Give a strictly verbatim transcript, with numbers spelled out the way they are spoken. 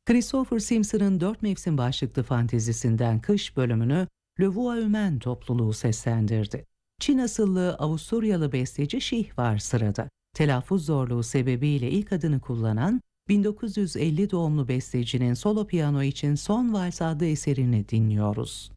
Christopher Simpson'ın Dört Mevsim başlıklı fantezisinden Kış bölümünü Le Voix topluluğu seslendirdi. Çin asıllı Avusturyalı besteci Şih var sırada. Telaffuz zorluğu sebebiyle ilk adını kullanan bin dokuz yüz elli doğumlu bestecinin solo piyano için Son Vals adlı eserini dinliyoruz.